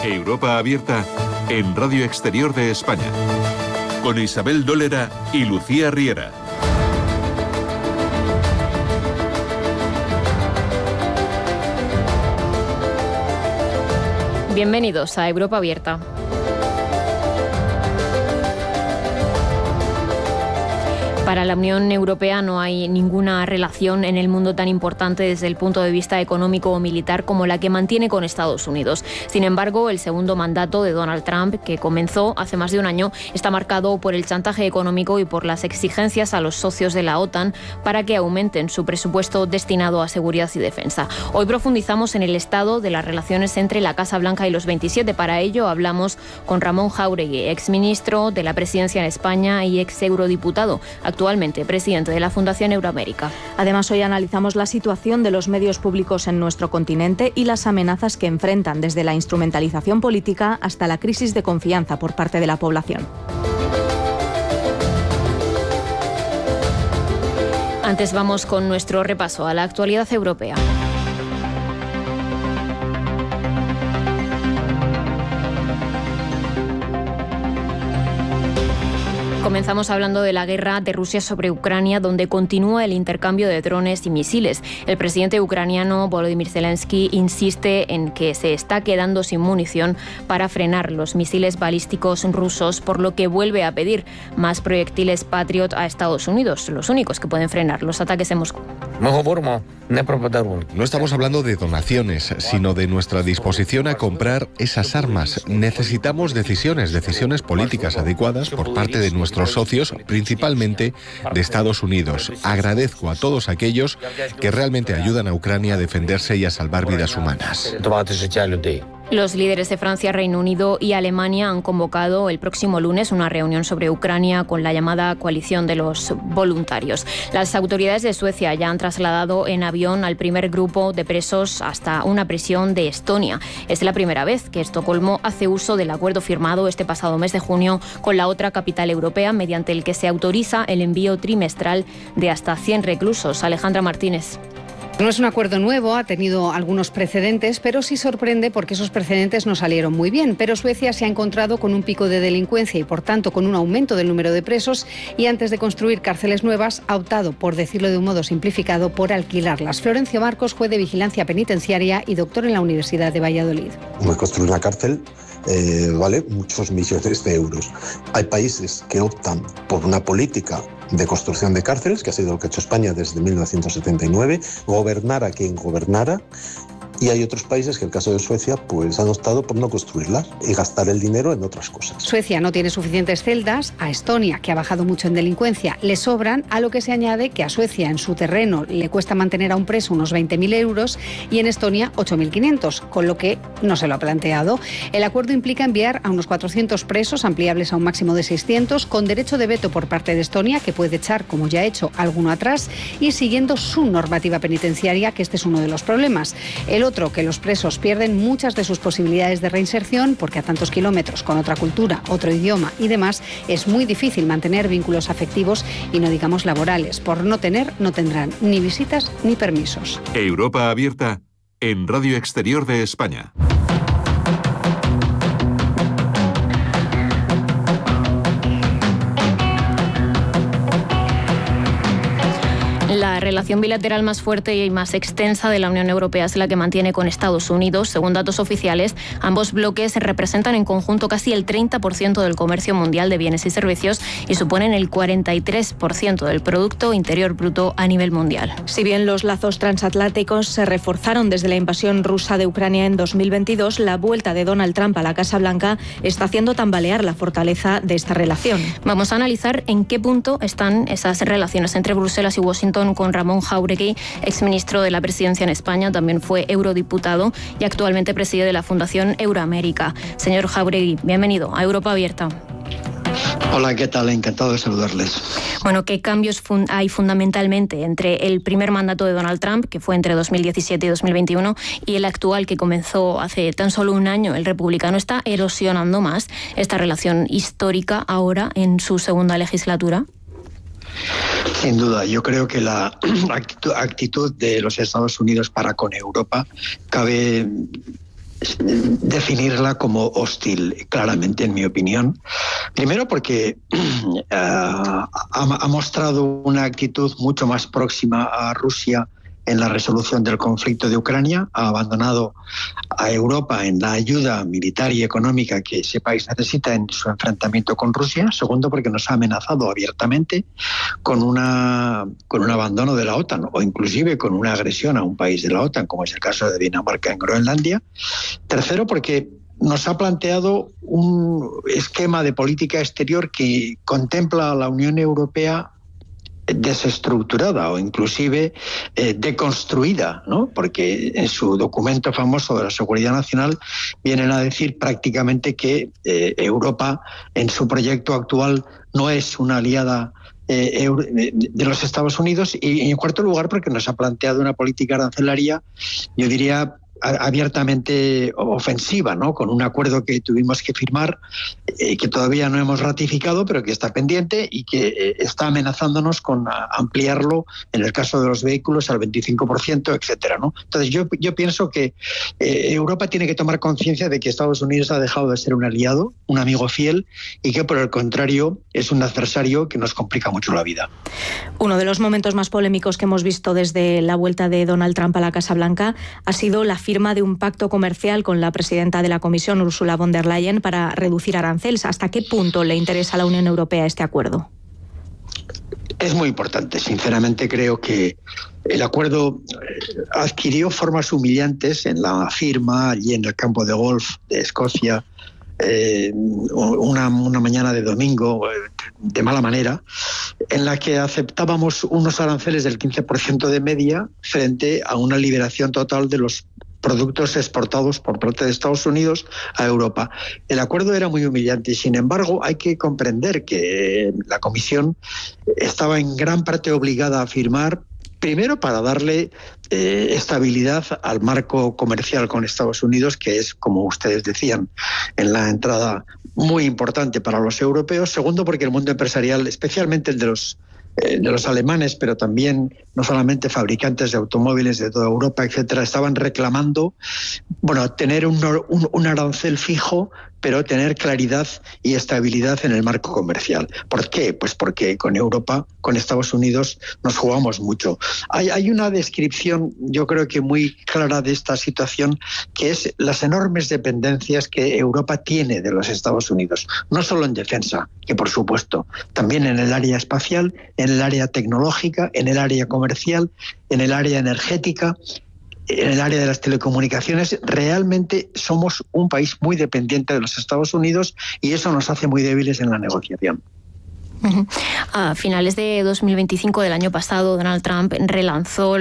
Europa Abierta en Radio Exterior de España, con Isabel Dólera y Lucía Riera. Bienvenidos a Europa Abierta. Para la Unión Europea no hay ninguna relación en el mundo tan importante desde el punto de vista económico o militar como la que mantiene con Estados Unidos. Sin embargo, el segundo mandato de Donald Trump, que comenzó hace más de un año, está marcado por el chantaje económico y por las exigencias a los socios de la OTAN para que aumenten su presupuesto destinado a seguridad y defensa. Hoy profundizamos en el estado de las relaciones entre la Casa Blanca y los 27. Para ello hablamos con Ramón Jáuregui, exministro de la Presidencia en España y ex eurodiputado, actualmente presidente de la Fundación Euroamérica. Además, hoy analizamos la situación de los medios públicos en nuestro continente y las amenazas que enfrentan, desde la instrumentalización política hasta la crisis de confianza por parte de la población. Antes vamos con nuestro repaso a la actualidad europea. Comenzamos hablando de la guerra de Rusia sobre Ucrania, donde continúa el intercambio de drones y misiles. El presidente ucraniano Volodymyr Zelensky insiste en que se está quedando sin munición para frenar los misiles balísticos rusos, por lo que vuelve a pedir más proyectiles Patriot a Estados Unidos, los únicos que pueden frenar los ataques en Moscú. No estamos hablando de donaciones, sino de nuestra disposición a comprar esas armas. Necesitamos decisiones políticas adecuadas por parte de nuestros socios, principalmente de Estados Unidos. Agradezco a todos aquellos que realmente ayudan a Ucrania a defenderse y a salvar vidas humanas. Los líderes de Francia, Reino Unido y Alemania han convocado el próximo lunes una reunión sobre Ucrania con la llamada coalición de los voluntarios. Las autoridades de Suecia ya han trasladado en avión al primer grupo de presos hasta una prisión de Estonia. Es la primera vez que Estocolmo hace uso del acuerdo firmado este pasado mes de junio con la otra capital europea, mediante el que se autoriza el envío trimestral de hasta 100 reclusos. Alejandra Martínez. No es un acuerdo nuevo, ha tenido algunos precedentes, pero sí sorprende porque esos precedentes no salieron muy bien. Pero Suecia se ha encontrado con un pico de delincuencia y, por tanto, con un aumento del número de presos, y antes de construir cárceles nuevas ha optado, por decirlo de un modo simplificado, por alquilarlas. Florencio Marcos, juez de vigilancia penitenciaria y doctor en la Universidad de Valladolid. Construir una cárcel vale muchos millones de euros. Hay países que optan por una política de construcción de cárceles, que ha sido lo que ha hecho España desde 1979, gobernar a quien gobernara. Y hay otros países, que el caso de Suecia, pues han optado por no construirlas y gastar el dinero en otras cosas. Suecia no tiene suficientes celdas. A Estonia, que ha bajado mucho en delincuencia, le sobran, a lo que se añade que a Suecia en su terreno le cuesta mantener a un preso unos 20.000 euros y en Estonia 8.500, con lo que no se lo ha planteado. El acuerdo implica enviar a unos 400 presos, ampliables a un máximo de 600, con derecho de veto por parte de Estonia, que puede echar, como ya ha hecho, alguno atrás, y siguiendo su normativa penitenciaria, que este es uno de los problemas. El otro, que los presos pierden muchas de sus posibilidades de reinserción, porque a tantos kilómetros, con otra cultura, otro idioma y demás, es muy difícil mantener vínculos afectivos y no digamos laborales. Por no tendrán ni visitas ni permisos. Europa Abierta en Radio Exterior de España. La relación bilateral más fuerte y más extensa de la Unión Europea es la que mantiene con Estados Unidos. Según datos oficiales, ambos bloques representan en conjunto casi el 30% del comercio mundial de bienes y servicios y suponen el 43% del Producto Interior Bruto a nivel mundial. Si bien los lazos transatlánticos se reforzaron desde la invasión rusa de Ucrania en 2022, la vuelta de Donald Trump a la Casa Blanca está haciendo tambalear la fortaleza de esta relación. Vamos a analizar en qué punto están esas relaciones entre Bruselas y Washington con Ramón Jáuregui, exministro de la Presidencia en España, también fue eurodiputado y actualmente preside la Fundación Euroamérica. Señor Jáuregui, bienvenido a Europa Abierta. Hola, ¿qué tal? Encantado de saludarles. Bueno, ¿qué cambios hay fundamentalmente entre el primer mandato de Donald Trump, que fue entre 2017 y 2021, y el actual, que comenzó hace tan solo un año? El republicano está erosionando más esta relación histórica ahora en su segunda legislatura. Sin duda, yo creo que la actitud de los Estados Unidos para con Europa cabe definirla como hostil, claramente, en mi opinión. Primero porque ha mostrado una actitud mucho más próxima a Rusia en la resolución del conflicto de Ucrania, ha abandonado a Europa en la ayuda militar y económica que ese país necesita en su enfrentamiento con Rusia. Segundo, porque nos ha amenazado abiertamente con un abandono de la OTAN o inclusive con una agresión a un país de la OTAN, como es el caso de Dinamarca en Groenlandia. Tercero, porque nos ha planteado un esquema de política exterior que contempla a la Unión Europea desestructurada o inclusive deconstruida, ¿no? Porque en su documento famoso de la seguridad nacional vienen a decir prácticamente que Europa en su proyecto actual no es una aliada de los Estados Unidos, y en cuarto lugar porque nos ha planteado una política arancelaria, yo diría, abiertamente ofensiva, ¿no? Con un acuerdo que tuvimos que firmar, que todavía no hemos ratificado, pero que está pendiente y que está amenazándonos con ampliarlo en el caso de los vehículos al 25%, etcétera, ¿no? Entonces yo pienso que Europa tiene que tomar conciencia de que Estados Unidos ha dejado de ser un aliado, un amigo fiel, y que por el contrario es un adversario que nos complica mucho la vida. Uno de los momentos más polémicos que hemos visto desde la vuelta de Donald Trump a la Casa Blanca ha sido la firma de un pacto comercial con la presidenta de la Comisión, Ursula von der Leyen, para reducir aranceles. ¿Hasta qué punto le interesa a la Unión Europea este acuerdo? Es muy importante. Sinceramente creo que el acuerdo adquirió formas humillantes en la firma allí en el campo de golf de Escocia, una mañana de domingo, de mala manera, en la que aceptábamos unos aranceles del 15% de media frente a una liberación total de los productos exportados por parte de Estados Unidos a Europa. El acuerdo era muy humillante y, sin embargo, hay que comprender que la Comisión estaba en gran parte obligada a firmar, primero para darle estabilidad al marco comercial con Estados Unidos, que es, como ustedes decían, en la entrada muy importante para los europeos. Segundo, porque el mundo empresarial, especialmente el de los alemanes, pero también no solamente fabricantes de automóviles de toda Europa, etcétera, estaban reclamando, bueno, tener un arancel fijo, pero tener claridad y estabilidad en el marco comercial. ¿Por qué? Pues porque con Europa, con Estados Unidos, nos jugamos mucho. Hay una descripción, yo creo que muy clara de esta situación, que es las enormes dependencias que Europa tiene de los Estados Unidos. No solo en defensa, que por supuesto, también en el área espacial, en el área tecnológica, en el área comercial, en el área energética, en el área de las telecomunicaciones. Realmente somos un país muy dependiente de los Estados Unidos y eso nos hace muy débiles en la negociación. A finales de 2025 del año pasado, Donald Trump relanzó